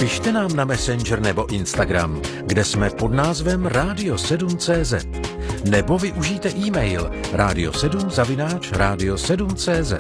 Pište nám na Messenger nebo Instagram, kde jsme pod názvem Radio7.cz. Nebo využijte e-mail radio7@radio7.cz.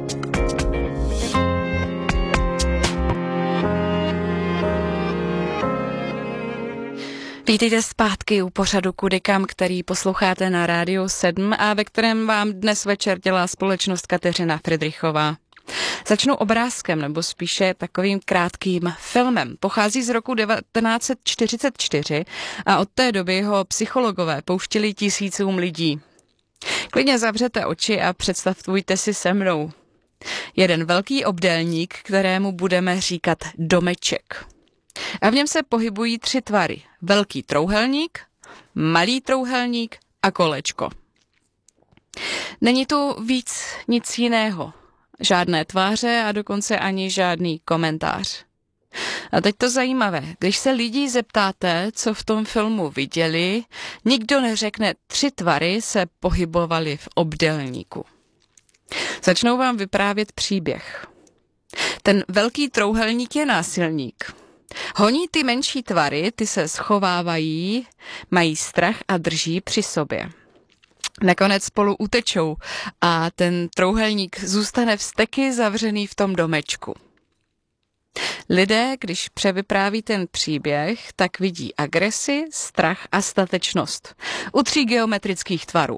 Vítejte zpátky u pořadu Kudy kam, který posloucháte na Rádiu 7 a ve kterém vám dnes večer dělá společnost Kateřina Fridrichová. Začnu obrázkem, nebo spíše takovým krátkým filmem. Pochází z roku 1944 a od té doby ho psychologové pouštili tisícům lidí. Klidně zavřete oči a představujte si se mnou. Jeden velký obdélník, kterému budeme říkat domeček. A v něm se pohybují 3 tvary. Velký trouhelník, malý trouhelník a kolečko. Není tu nic jiného. Žádné tváře a dokonce ani žádný komentář. A teď to zajímavé. Když se lidí zeptáte, co v tom filmu viděli, nikdo neřekne 3 tvary se pohybovaly v obdélníku. Začnou vám vyprávět příběh. Ten velký trouhelník je násilník. Honí ty menší tvary, ty se schovávají, mají strach a drží při sobě. Nakonec spolu utečou a ten trouhelník zůstane vzteky zavřený v tom domečku. Lidé, když převypráví ten příběh, tak vidí agresi, strach a statečnost u 3 geometrických tvarů.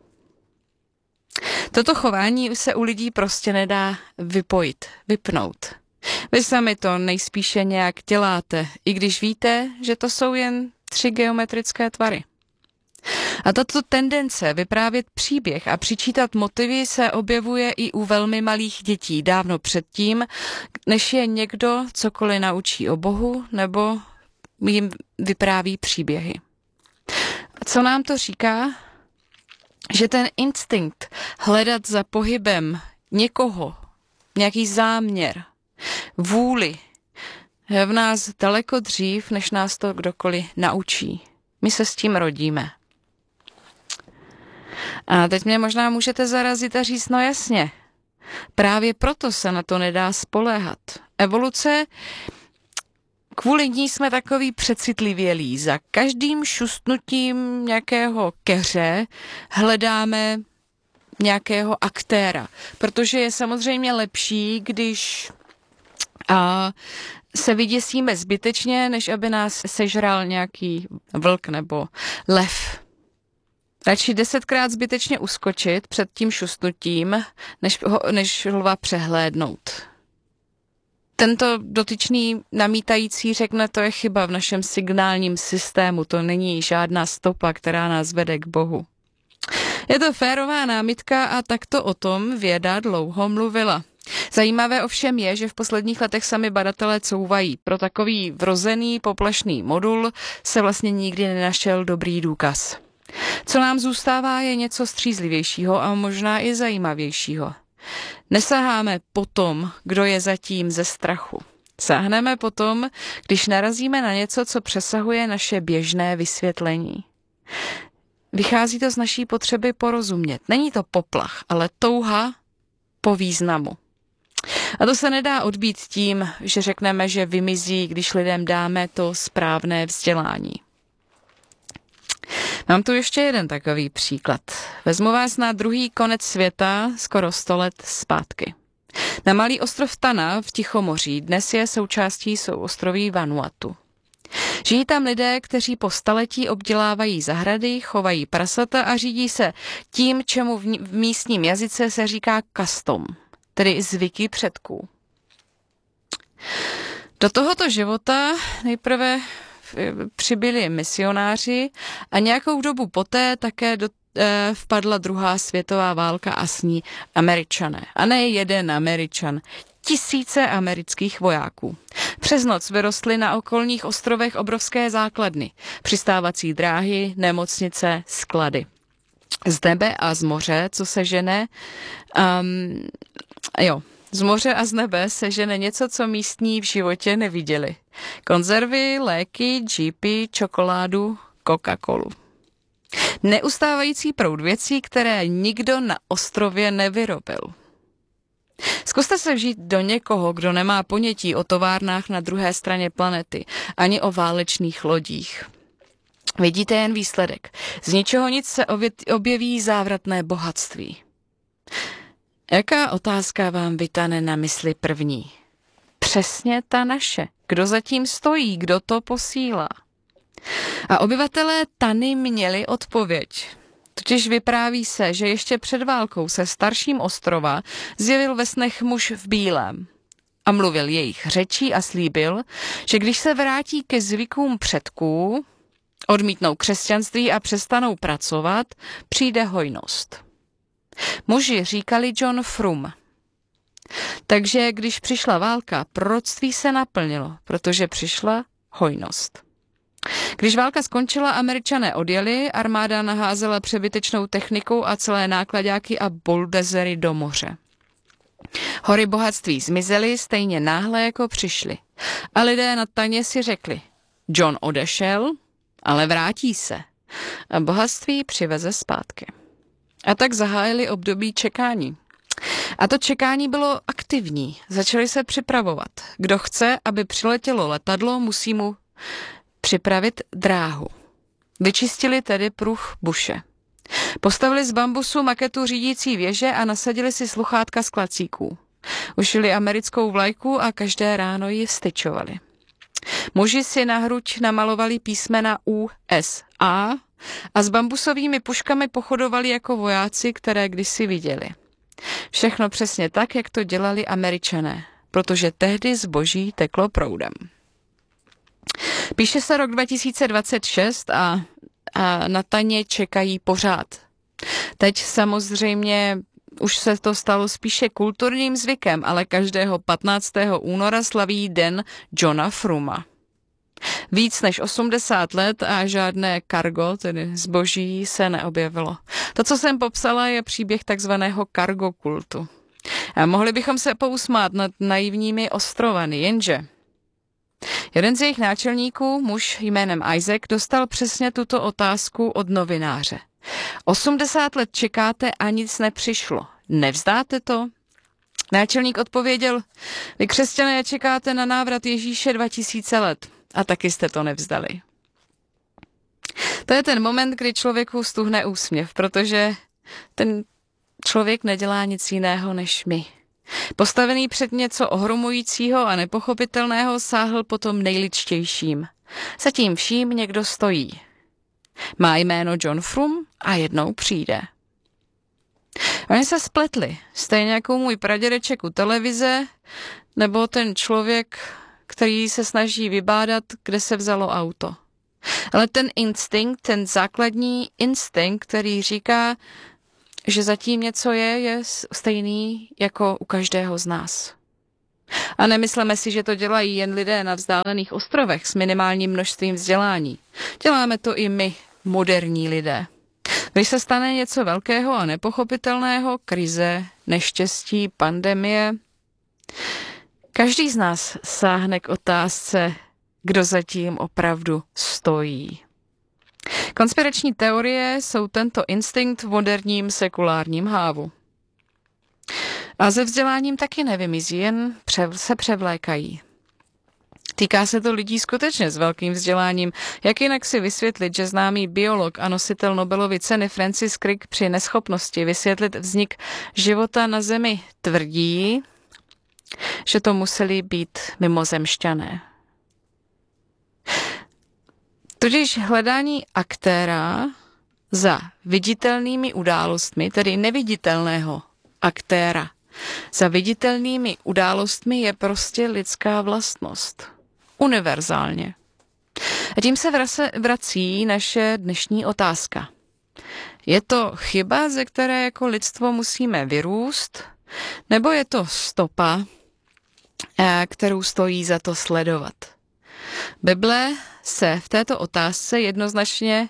Toto chování se u lidí prostě nedá vypnout. Vy sami to nejspíše nějak děláte, i když víte, že to jsou jen 3 geometrické tvary. A tato tendence vyprávět příběh a přičítat motivy se objevuje i u velmi malých dětí dávno předtím, než je někdo cokoliv naučí o Bohu nebo jim vypráví příběhy. A co nám to říká? Že ten instinkt hledat za pohybem někoho, nějaký záměr, vůli, je v nás daleko dřív, než nás to kdokoliv naučí. My se s tím rodíme. A teď mě možná můžete zarazit a říct, no jasně, právě proto se na to nedá spoléhat. Evoluce, kvůli ní jsme takový přecitlivělí. Za každým šustnutím nějakého keře hledáme nějakého aktéra, protože je samozřejmě lepší, když se vyděsíme zbytečně, než aby nás sežral nějaký vlk nebo lev. Radši 10krát zbytečně uskočit před tím šustnutím, než lva přehlédnout. Tento dotyčný namítající řekne, to je chyba v našem signálním systému, to není žádná stopa, která nás vede k Bohu. Je to férová námitka a takto o tom věda dlouho mluvila. Zajímavé ovšem je, že v posledních letech sami badatelé couvají. Pro takový vrozený poplašný modul se vlastně nikdy nenašel dobrý důkaz. Co nám zůstává, je něco střízlivějšího a možná i zajímavějšího. Nesaháme po tom, kdo je zatím ze strachu. Sáhneme potom, když narazíme na něco, co přesahuje naše běžné vysvětlení. Vychází to z naší potřeby porozumět. Není to poplach, ale touha po významu. A to se nedá odbít tím, že řekneme, že vymizí, když lidem dáme to správné vzdělání. Mám tu ještě jeden takový příklad. Vezmu vás na druhý konec světa, skoro 100 let zpátky. Na malý ostrov Tana v Tichomoří dnes je součástí souostroví Vanuatu. Žijí tam lidé, kteří po staletí obdělávají zahrady, chovají prasata a řídí se tím, čemu v místním jazyce se říká custom, tedy zvyky předků. Do tohoto života nejprve přibyli misionáři a nějakou dobu poté také vpadla 2. světová válka a s ní Američané. A ne jeden Američan, tisíce amerických vojáků. Přes noc vyrostly na okolních ostrovech obrovské základny, přistávací dráhy, nemocnice, sklady. Z nebe a z moře, co se žene, z moře a z nebe se žene něco, co místní v životě neviděli. Konzervy, léky, džípy, čokoládu, Coca-Colu. Neustávající proud věcí, které nikdo na ostrově nevyrobil. Zkuste se vžít do někoho, kdo nemá ponětí o továrnách na druhé straně planety, ani o válečných lodích. Vidíte jen výsledek. Z ničeho nic se objeví závratné bohatství. Jaká otázka vám vytane na mysli první? Přesně ta naše. Kdo zatím stojí? Kdo to posílá? A obyvatelé Tany měli odpověď. Totiž vypráví se, že ještě před válkou se starším ostrova zjevil ve snech muž v bílém a mluvil jejich řečí a slíbil, že když se vrátí ke zvykům předků, odmítnou křesťanství a přestanou pracovat, přijde hojnost. Muži říkali John Frum. Takže když přišla válka, proroctví se naplnilo, protože přišla hojnost. Když válka skončila, Američané odjeli, armáda naházela přebytečnou technikou a celé nákladáky a buldozery do moře. Hory bohatství zmizely stejně náhle, jako přišly. A lidé na Taně si řekli, John odešel, ale vrátí se. A bohatství přiveze zpátky. A tak zahájili období čekání. A to čekání bylo aktivní. Začali se připravovat. Kdo chce, aby přiletělo letadlo, musí mu připravit dráhu. Vyčistili tedy pruh Bushe. Postavili z bambusu maketu řídící věže a nasadili si sluchátka z klacíků. Ušili americkou vlajku a každé ráno ji styčovali. Muži si na hruď namalovali písmena USA a s bambusovými puškami pochodovali jako vojáci, které kdysi viděli. Všechno přesně tak, jak to dělali Američané, protože tehdy zboží teklo proudem. Píše se rok 2026 a na Taně čekají pořád. Teď samozřejmě už se to stalo spíše kulturním zvykem, ale každého 15. února slaví den Johna Fruma. Víc než 80 let a žádné cargo, tedy zboží, se neobjevilo. To, co jsem popsala, je příběh takzvaného cargo kultu. A mohli bychom se pousmát nad naivními ostrovany, jenže jeden z jejich náčelníků, muž jménem Isaac, dostal přesně tuto otázku od novináře. 80 let čekáte a nic nepřišlo. Nevzdáte to? Náčelník odpověděl, vy křesťané čekáte na návrat Ježíše 2000 let a taky jste to nevzdali. To je ten moment, kdy člověku stuhne úsměv, protože ten člověk nedělá nic jiného než my. Postavený před něco ohromujícího a nepochopitelného sáhl potom nejličtějším. Zatím vším někdo stojí. Má jméno John Frum a jednou přijde. Oni se spletli, stejně jako můj pradědeček u televize, nebo ten člověk, který se snaží vybádat, kde se vzalo auto. Ale ten instinkt, ten základní instinkt, který říká, že zatím něco je stejný jako u každého z nás. A nemysleme si, že to dělají jen lidé na vzdálených ostrovech s minimálním množstvím vzdělání. Děláme to i my, moderní lidé. Když se stane něco velkého a nepochopitelného, krize, neštěstí, pandemie, každý z nás sáhne k otázce, kdo zatím opravdu stojí. Konspirační teorie jsou tento instinkt v moderním sekulárním hávu. A se vzděláním taky nevymizí, jen se převlékají. Týká se to lidí skutečně s velkým vzděláním. Jak jinak si vysvětlit, že známý biolog a nositel Nobelovy ceny Francis Crick při neschopnosti vysvětlit vznik života na Zemi tvrdí, že to museli být mimozemšťané. Totiž hledání aktéra za viditelnými událostmi, tedy neviditelného aktéra, za viditelnými událostmi je prostě lidská vlastnost. Univerzálně. A tím se vrací naše dnešní otázka. Je to chyba, ze které jako lidstvo musíme vyrůst, nebo je to stopa, kterou stojí za to sledovat? Bible se v této otázce jednoznačně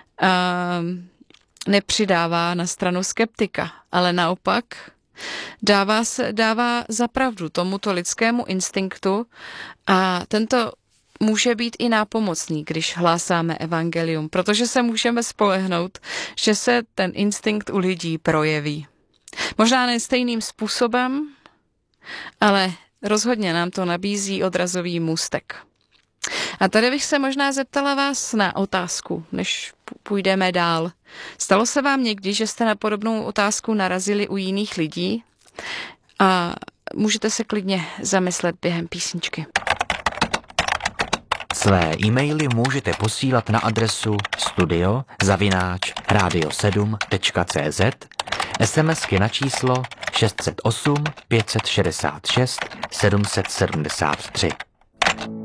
nepřidává na stranu skeptika, ale naopak dává za pravdu tomuto lidskému instinktu a tento může být i nápomocný, když hlásáme evangelium, protože se můžeme spolehnout, že se ten instinkt u lidí projeví. Možná ne stejným způsobem, ale rozhodně nám to nabízí odrazový můstek. A tady bych se možná zeptala vás na otázku, než půjdeme dál. Stalo se vám někdy, že jste na podobnou otázku narazili u jiných lidí? A můžete se klidně zamyslet během písničky. Své e-maily můžete posílat na adresu studio@radio7.cz, SMSky na číslo 608 566 773.